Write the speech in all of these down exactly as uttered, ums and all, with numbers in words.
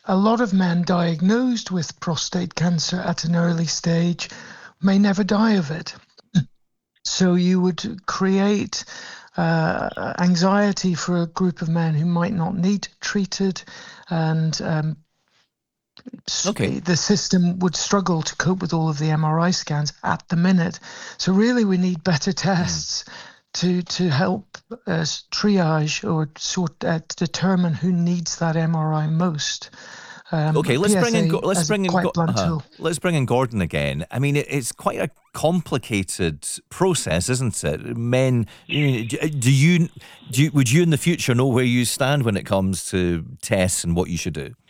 a lot of men diagnosed with prostate cancer at an early stage may never die of it. So you would create uh, anxiety for a group of men who might not need treated, and um, Okay. the system would struggle to cope with all of the M R I scans at the minute. So really we need better tests mm. to to help us triage or sort uh, determine who needs that M R I most. Um, okay, let's P S A bring in let's bring in quite blunt uh-huh. tool. let's bring in Gordon again. I mean, it, it's quite a complicated process, isn't it? Men, you know, do you do you, would you in the future know where you stand when it comes to tests and what you should do?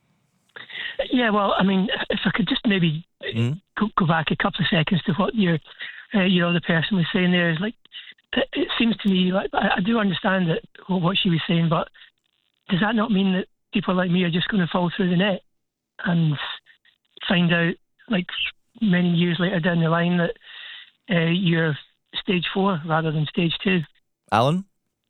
Yeah, well, I mean, if I could just maybe mm. go, go back a couple of seconds to what your uh, your other person was saying there, is like, it, it seems to me like I, I do understand that what she was saying, but does that not mean that people like me are just going to fall through the net and find out, like many years later down the line, that uh, you're stage four rather than stage two? Alan?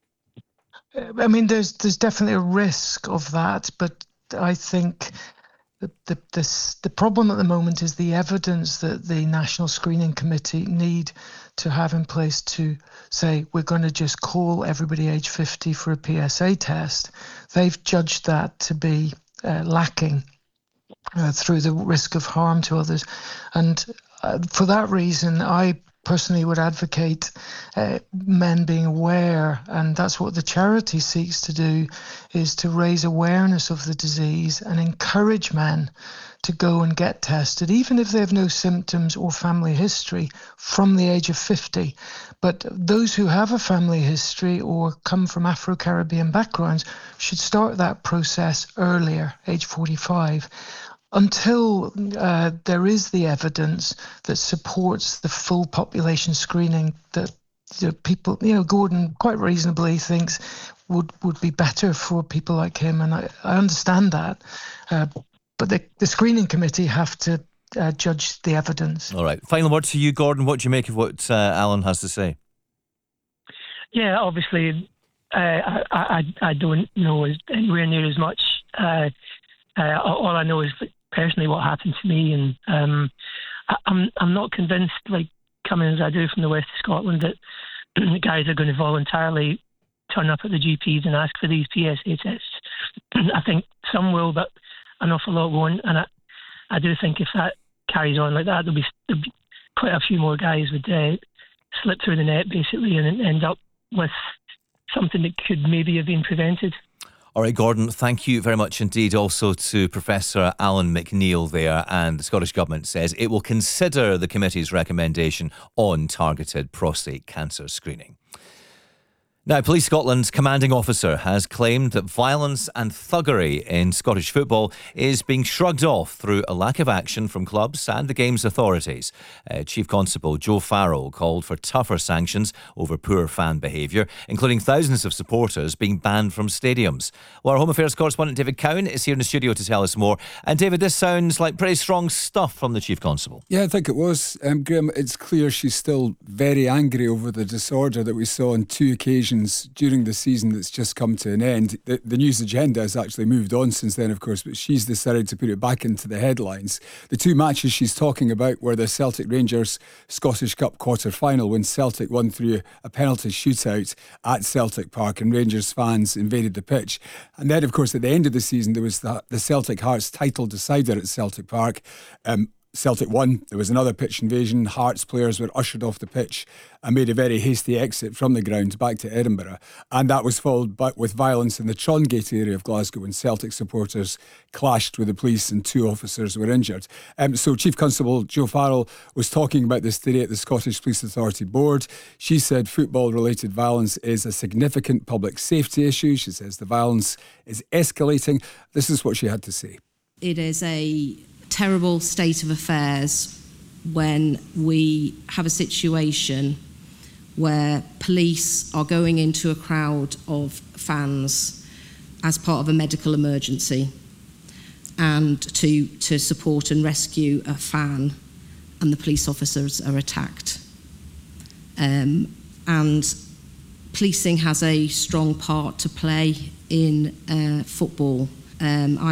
I mean, there's there's definitely a risk of that, but I think the the this, the problem at the moment is the evidence that the National Screening Committee need to have in place to say we're going to just call everybody age fifty for a P S A test. They've judged that to be uh, lacking uh, through the risk of harm to others. And uh, for that reason, I personally would advocate uh, men being aware, and that's what the charity seeks to do, is to raise awareness of the disease and encourage men to go and get tested, even if they have no symptoms or family history, from the age of fifty. But those who have a family history or come from Afro-Caribbean backgrounds should start that process earlier, age forty-five. Until uh, there is the evidence that supports the full population screening that the people, you know, Gordon quite reasonably thinks would, would be better for people like him. And I, I understand that. Uh, but the, the screening committee have to uh, judge the evidence. All right. Final word to you, Gordon. What do you make of what uh, Alan has to say? Yeah, obviously, uh, I, I, I don't know anywhere near as much. Uh, uh, all I know is that personally what happened to me, and um, I, I'm I'm not convinced, like coming as I do from the west of Scotland, that the guys are going to voluntarily turn up at the G Ps and ask for these P S A tests. I think some will, but an awful lot won't, and I, I do think if that carries on like that, there'll be, there'll be quite a few more guys would uh, slip through the net basically and end up with something that could maybe have been prevented. All right, Gordon, thank you very much indeed also to Professor Alan McNeill there. And the Scottish Government says it will consider the committee's recommendation on targeted prostate cancer screening. Now, Police Scotland's commanding officer has claimed that violence and thuggery in Scottish football is being shrugged off through a lack of action from clubs and the game's authorities. Uh, Chief Constable Joe Farrell called for tougher sanctions over poor fan behaviour, including thousands of supporters being banned from stadiums. Well, our Home Affairs correspondent David Cowan is here in the studio to tell us more. And David, this sounds like pretty strong stuff from the Chief Constable. Yeah, I think it was. Um, Graham, it's clear she's still very angry over the disorder that we saw on two occasions during the season that's just come to an end. The, the news agenda has actually moved on since then, of course, but she's decided to put it back into the headlines. The two matches she's talking about were the Celtic Rangers Scottish Cup quarter-final, when Celtic won through a penalty shootout at Celtic Park and Rangers fans invaded the pitch. And then, of course, at the end of the season, there was the, the Celtic Hearts title decider at Celtic Park. Um, Celtic won. There was another pitch invasion. Hearts players were ushered off the pitch and made a very hasty exit from the ground back to Edinburgh. And that was followed by, with violence in the Trongate area of Glasgow when Celtic supporters clashed with the police and two officers were injured. Um, so Chief Constable Joe Farrell was talking about this today at the Scottish Police Authority Board. She said football-related violence is a significant public safety issue. She says the violence is escalating. This is what she had to say. It is a terrible state of affairs when we have a situation where police are going into a crowd of fans as part of a medical emergency and to, to support and rescue a fan, and the police officers are attacked. Um, and policing has a strong part to play in uh, football. Um,